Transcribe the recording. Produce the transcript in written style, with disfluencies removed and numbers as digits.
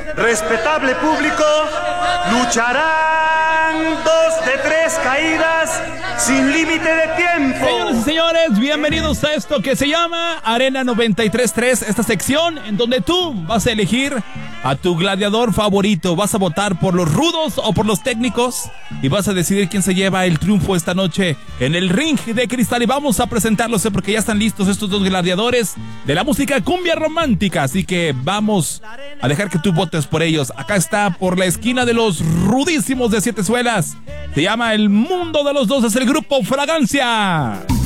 respetable público, lucharán 2 de 3 caídas sin límite de tiempo. Señoras y señores, bienvenidos a esto que se llama Arena 93.3, esta sección en donde tú vas a elegir a tu gladiador favorito. Vas a votar por los rudos o por los técnicos y vas a decidir quién se lleva el triunfo esta noche en el ring de cristal. Y vamos a presentarlos porque ya están listos estos dos gladiadores de la música cumbia romántica. Así que vamos a dejar que tú votes por ellos. Acá está por la esquina de los rudísimos de Siete Suelas. Se llama El Mundo de los Dos, es el grupo Fragancia.